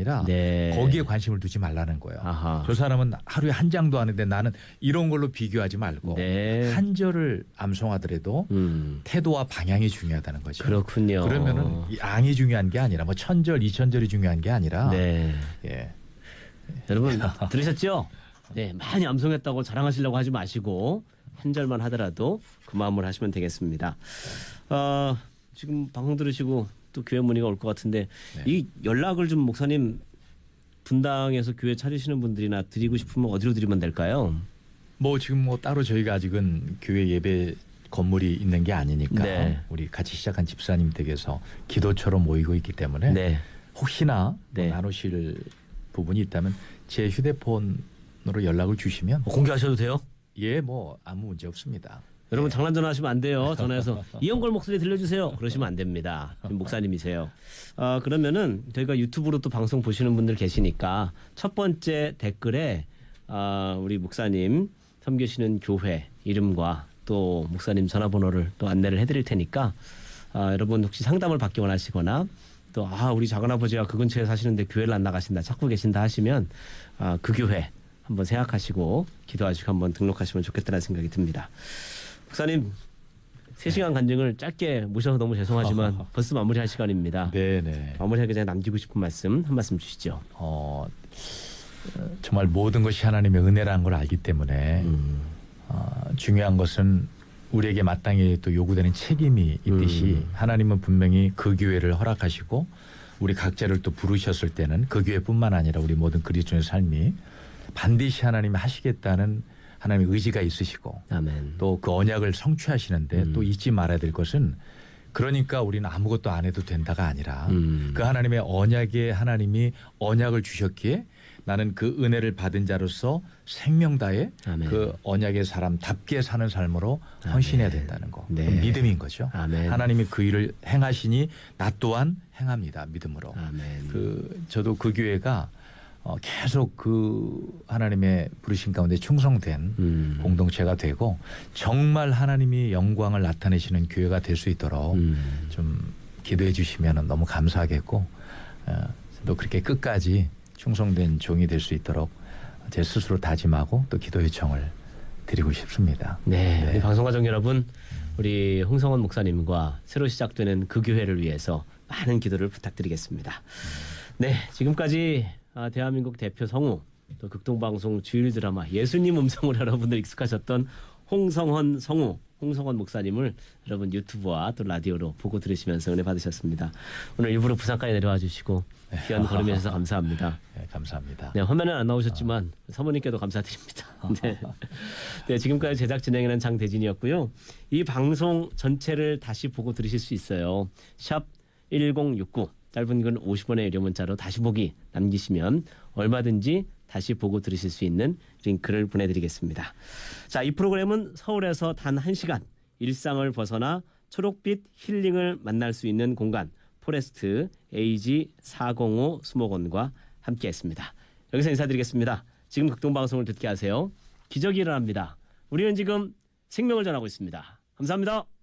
아니라 네. 거기에 관심을 두지 말라는 거예요. 아하. 저 사람은 하루에 한 장도 하는데 나는 이런 걸로 비교하지 말고 네. 한 절을 암송하더라도 태도와 방향이 중요하다는 거죠. 그렇군요. 그러면은 이 앙이 중요한 게 아니라 뭐 1000절, 2000절이 중요한 게 아니라 네. 예. 여러분 들으셨죠? 네, 많이 암송했다고 자랑하시려고 하지 마시고 한 절만 하더라도 그 마음을 하시면 되겠습니다. 지금 방송 들으시고 또 교회 문의가 올 것 같은데 네. 이 연락을 좀 목사님 분당에서 교회 찾으시는 분들이나 드리고 싶으면 어디로 드리면 될까요? 뭐 지금 뭐 따로 저희가 아직은 교회 예배 건물이 있는 게 아니니까 네. 우리 같이 시작한 집사님 댁에서 기도처로 모이고 있기 때문에 네. 혹시나 네. 뭐 나누실 부분이 있다면 제 휴대폰으로 연락을 주시면 공개하셔도 돼요? 예, 뭐 아무 문제 없습니다. 여러분 장난 전화하시면 안 돼요. 전화해서 이영걸 목소리 들려주세요. 그러시면 안 됩니다. 지금 목사님이세요. 그러면은 저희가 유튜브로 또 방송 보시는 분들 계시니까 첫 번째 댓글에 우리 목사님 섬기시는 교회 이름과 또 목사님 전화번호를 또 안내를 해드릴 테니까 여러분 혹시 상담을 받기 원하시거나 또 우리 작은아버지가 그 근처에 사시는데 교회를 안 나가신다 찾고 계신다 하시면 그 교회 한번 생각하시고 기도하시고 한번 등록하시면 좋겠다는 생각이 듭니다. 목사님 3시간 간증을 짧게 모셔서 너무 죄송하지만 벌써 마무리할 시간입니다. 네네. 마무리하기 전에 남기고 싶은 말씀 한 말씀 주시죠. 정말 모든 것이 하나님의 은혜라는 걸 알기 때문에 중요한 것은 우리에게 마땅히 또 요구되는 책임이 있듯이 하나님은 분명히 그 교회를 허락하시고 우리 각자를 또 부르셨을 때는 그 교회뿐만 아니라 우리 모든 그리스도인의 삶이 반드시 하나님이 하시겠다는 하나님의 의지가 있으시고 아멘. 또 그 언약을 성취하시는데 또 잊지 말아야 될 것은 그러니까 우리는 아무것도 안 해도 된다가 아니라 그 하나님의 언약에 하나님이 언약을 주셨기에 나는 그 은혜를 받은 자로서 생명 다해 아멘. 그 언약의 사람답게 사는 삶으로 헌신해야 된다는 거. 네. 믿음인 거죠. 아멘. 하나님이 그 일을 행하시니 나 또한 행합니다. 믿음으로. 아멘. 저도 그 교회가 계속 그 하나님의 부르신 가운데 충성된 공동체가 되고 정말 하나님이 영광을 나타내시는 교회가 될 수 있도록 좀 기도해 주시면 너무 감사하겠고 또 그렇게 끝까지 충성된 종이 될 수 있도록 제 스스로 다짐하고 또 기도 요청을 드리고 싶습니다. 네, 우리 방송가족 여러분, 우리 홍성원 목사님과 새로 시작되는 그 교회를 위해서 많은 기도를 부탁드리겠습니다. 네, 지금까지 대한민국 대표 성우 또 극동방송 주일 드라마 예수님 음성으로 여러분들 익숙하셨던 홍성헌 성우 홍성헌 목사님을 여러분 유튜브와 또 라디오로 보고 들으시면서 은혜 받으셨습니다. 오늘 일부러 부산까지 내려와 주시고 귀한 걸음해 주셔서 감사합니다. 네, 감사합니다. 네, 화면은 안 나오셨지만 사모님께도 감사드립니다. 네. 네, 지금까지 제작 진행하는 장대진이었고요. 이 방송 전체를 다시 보고 들으실 수 있어요. 샵 1069 짧은 글 50원의 유료 문자로 다시 보기 남기시면 얼마든지 다시 보고 들으실 수 있는 링크를 보내드리겠습니다. 자, 이 프로그램은 서울에서 단 1시간 일상을 벗어나 초록빛 힐링을 만날 수 있는 공간 포레스트 AG405 수목원과 함께했습니다. 여기서 인사드리겠습니다. 지금 극동방송을 듣게 하세요. 기적이 일어납니다. 우리는 지금 생명을 전하고 있습니다. 감사합니다.